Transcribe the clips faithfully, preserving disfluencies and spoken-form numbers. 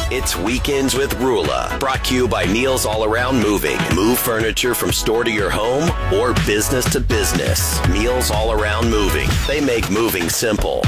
It's Weekends with Rula, brought to you by Neil's All Around Moving. Move furniture from store to your home or business to business. Neil's All Around Moving. They make moving simple.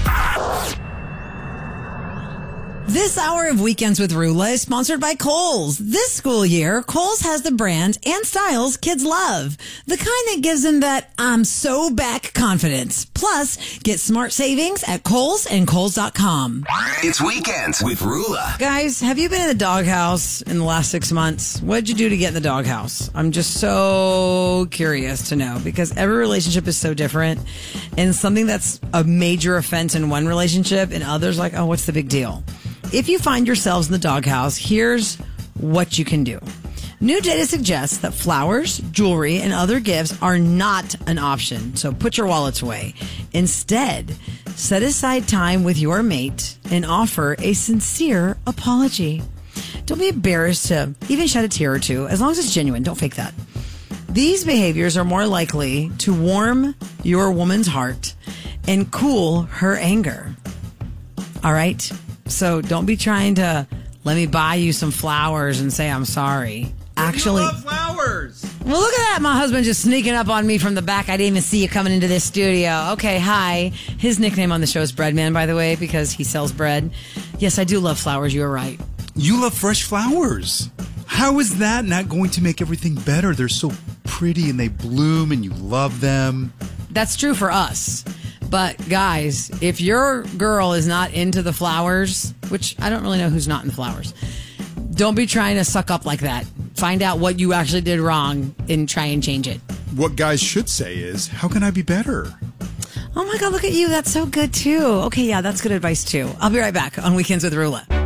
This hour of Weekends with Rula is sponsored by Kohl's. This school year, Kohl's has the brand and styles kids love. The kind that gives them that I'm so back confidence. Plus, get smart savings at Kohl's and Kohl's dot com. It's Weekends with Rula. Guys, have you been in the doghouse in the last six months? What'd you do to get in the doghouse? I'm just so curious to know because every relationship is so different. And something that's a major offense in one relationship and others like, oh, what's the big deal? If you find yourselves in the doghouse, here's what you can do. New data suggests that flowers, jewelry, and other gifts are not an option, so put your wallets away. Instead, set aside time with your mate and offer a sincere apology. Don't be embarrassed to even shed a tear or two, as long as it's genuine. Don't fake that. These behaviors are more likely to warm your woman's heart and cool her anger. All right? So don't be trying to let me buy you some flowers and say I'm sorry. Actually, you love flowers. Well, look at that. My husband just sneaking up on me from the back. I didn't even see you coming into this studio. Okay, hi. His nickname on the show is Breadman, by the way, because he sells bread. Yes, I do love flowers. You are right. You love fresh flowers. How is that not going to make everything better? They're so pretty and they bloom and you love them. That's true for us. But guys, if your girl is not into the flowers, which I don't really know who's not in the flowers, don't be trying to suck up like that. Find out what you actually did wrong and try and change it. What guys should say is, how can I be better? Oh my God, look at you. That's so good too. Okay, yeah, that's good advice too. I'll be right back on Weekends with Rula.